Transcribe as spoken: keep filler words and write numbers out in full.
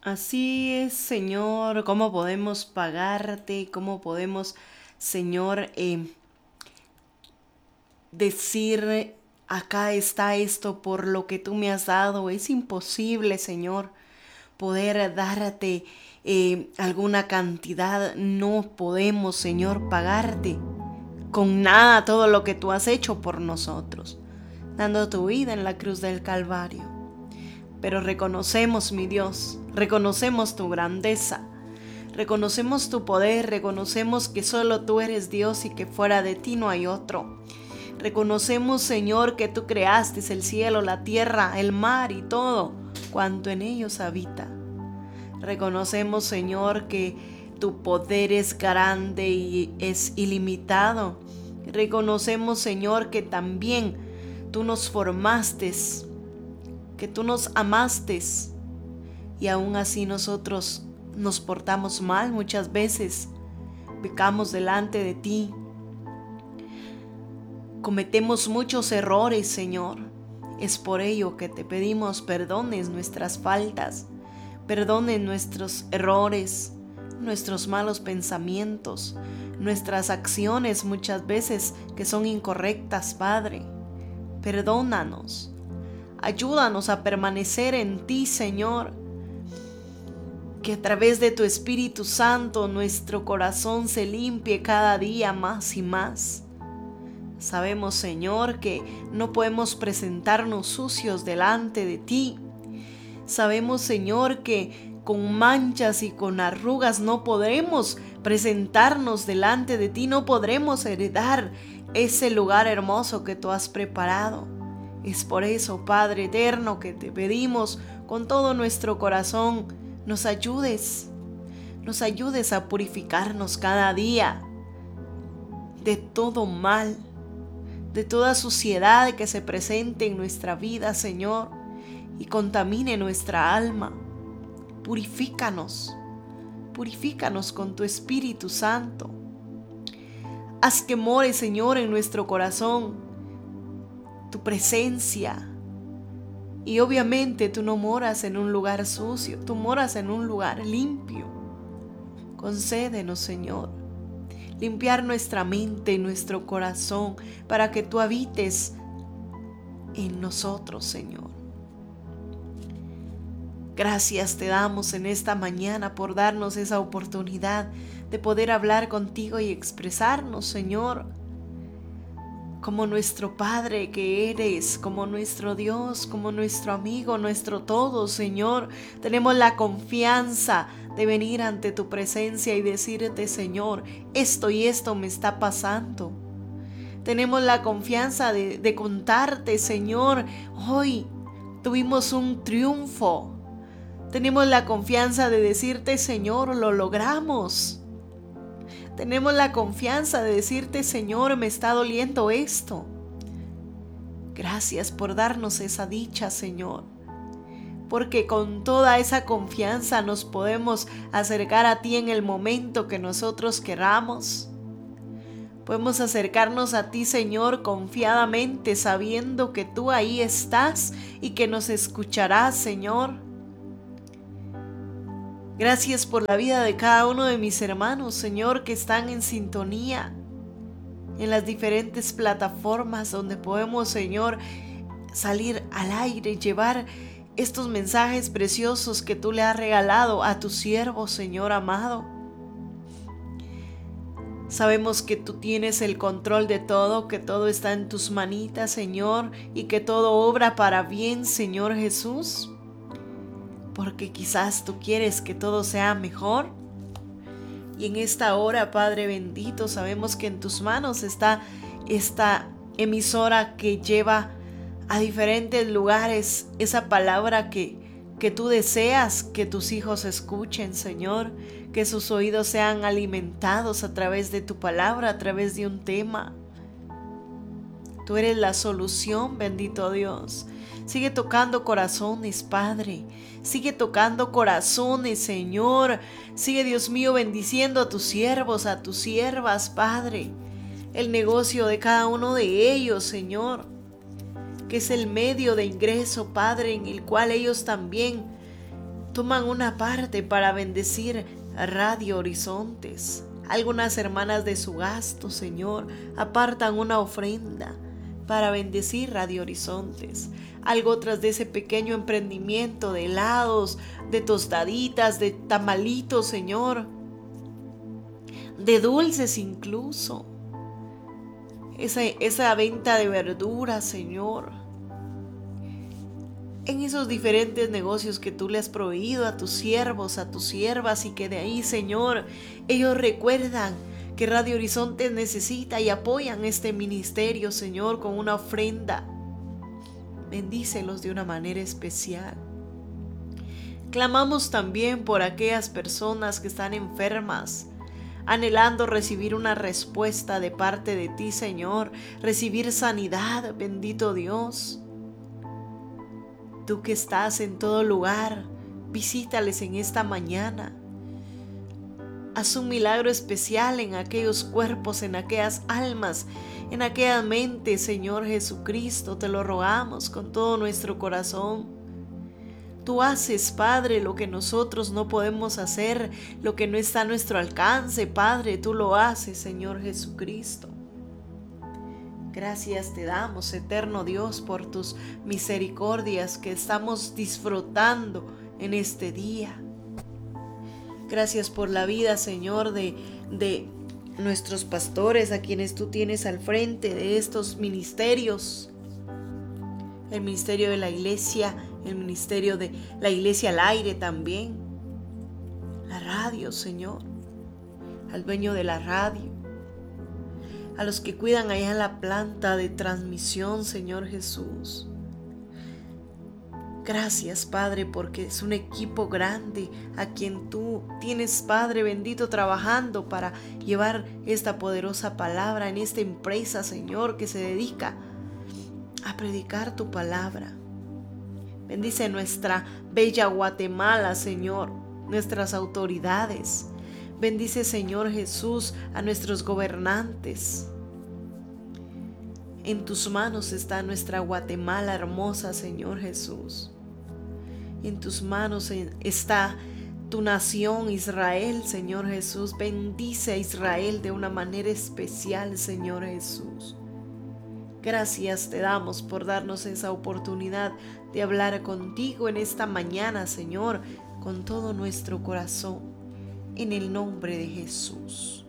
Así es, Señor, cómo podemos pagarte, cómo podemos, Señor, eh, decir, acá está esto por lo que tú me has dado. Es imposible, Señor, poder darte eh, alguna cantidad. No podemos, Señor, pagarte con nada todo lo que tú has hecho por nosotros, dando tu vida en la cruz del Calvario. Pero reconocemos, mi Dios, reconocemos tu grandeza, reconocemos tu poder, reconocemos que solo tú eres Dios y que fuera de ti no hay otro. Reconocemos, Señor, que tú creaste el cielo, la tierra, el mar y todo cuanto en ellos habita. Reconocemos, Señor, que tu poder es grande y es ilimitado. Reconocemos, Señor, que también tú nos formaste, que tú nos amaste y aún así nosotros nos portamos mal muchas veces, pecamos delante de ti, cometemos muchos errores, Señor. Es por ello que te pedimos perdones nuestras faltas, perdones nuestros errores, nuestros malos pensamientos, nuestras acciones muchas veces que son incorrectas, Padre. Perdónanos. Ayúdanos a permanecer en ti, Señor. Que a través de tu Espíritu Santo nuestro corazón se limpie cada día más y más. Sabemos, Señor, que no podemos presentarnos sucios delante de ti. Sabemos, Señor, que con manchas y con arrugas no podremos presentarnos delante de ti, no podremos heredar ese lugar hermoso que tú has preparado. Es por eso, Padre eterno, que te pedimos con todo nuestro corazón, nos ayudes, nos ayudes a purificarnos cada día de todo mal, de toda suciedad que se presente en nuestra vida, Señor, y contamine nuestra alma. Purifícanos, purifícanos con tu Espíritu Santo. Haz que more, Señor, en nuestro corazón tu presencia. Y obviamente tú no moras en un lugar sucio, tú moras en un lugar limpio. Concédenos, Señor, limpiar nuestra mente y nuestro corazón para que tú habites en nosotros, Señor. Gracias te damos en esta mañana por darnos esa oportunidad de poder hablar contigo y expresarnos, Señor, como nuestro Padre que eres, como nuestro Dios, como nuestro amigo, nuestro todo, Señor. Tenemos la confianza de venir ante tu presencia y decirte, Señor, esto y esto me está pasando. Tenemos la confianza de, de contarte, Señor, hoy tuvimos un triunfo. Tenemos la confianza de decirte, Señor, lo logramos. Tenemos la confianza de decirte, Señor, me está doliendo esto. Gracias por darnos esa dicha, Señor. Porque con toda esa confianza nos podemos acercar a ti en el momento que nosotros queramos. Podemos acercarnos a ti, Señor, confiadamente, sabiendo que tú ahí estás y que nos escucharás, Señor. Gracias por la vida de cada uno de mis hermanos, Señor, que están en sintonía en las diferentes plataformas donde podemos, Señor, salir al aire y llevar estos mensajes preciosos que tú le has regalado a tu siervo, Señor amado. Sabemos que tú tienes el control de todo, que todo está en tus manitas, Señor, y que todo obra para bien, Señor Jesús. Porque quizás tú quieres que todo sea mejor. Y en esta hora, Padre bendito, sabemos que en tus manos está esta emisora que lleva a diferentes lugares esa palabra que, que tú deseas que tus hijos escuchen, Señor. Que sus oídos sean alimentados a través de tu palabra, a través de un tema. Tú eres la solución, bendito Dios. Sigue tocando corazones, Padre. Sigue tocando corazones, Señor. Sigue, Dios mío, bendiciendo a tus siervos, a tus siervas, Padre. El negocio de cada uno de ellos, Señor. Que es el medio de ingreso, Padre, en el cual ellos también toman una parte para bendecir a Radio Horizontes. Algunas hermanas de su gasto, Señor, apartan una ofrenda para bendecir Radio Horizontes. Algo otras de ese pequeño emprendimiento de helados, de tostaditas, de tamalitos, Señor, de dulces incluso. Esa, esa venta de verduras, Señor. En esos diferentes negocios que tú le has proveído a tus siervos, a tus siervas, y que de ahí, Señor, ellos recuerdan que Radio Horizonte necesita y apoyan este ministerio, Señor, con una ofrenda. Bendícelos de una manera especial. Clamamos también por aquellas personas que están enfermas, anhelando recibir una respuesta de parte de ti, Señor, recibir sanidad, bendito Dios. Tú que estás en todo lugar, visítales en esta mañana. Haz un milagro especial en aquellos cuerpos, en aquellas almas, en aquella mente, Señor Jesucristo, te lo rogamos con todo nuestro corazón. Tú haces, Padre, lo que nosotros no podemos hacer, lo que no está a nuestro alcance, Padre, tú lo haces, Señor Jesucristo. Gracias te damos, eterno Dios, por tus misericordias que estamos disfrutando en este día. Gracias por la vida, Señor, de, de nuestros pastores, a quienes tú tienes al frente de estos ministerios. El ministerio de la iglesia, el ministerio de la iglesia al aire también. La radio, Señor. Al dueño de la radio. A los que cuidan allá en la planta de transmisión, Señor Jesús. Gracias, Padre, porque es un equipo grande a quien tú tienes, Padre bendito, trabajando para llevar esta poderosa palabra en esta empresa, Señor, que se dedica a predicar tu palabra. Bendice nuestra bella Guatemala, Señor, nuestras autoridades. Bendice, Señor Jesús, a nuestros gobernantes. En tus manos está nuestra Guatemala hermosa, Señor Jesús. En tus manos está tu nación Israel, Señor Jesús. Bendice a Israel de una manera especial, Señor Jesús. Gracias te damos por darnos esa oportunidad de hablar contigo en esta mañana, Señor, con todo nuestro corazón, en el nombre de Jesús.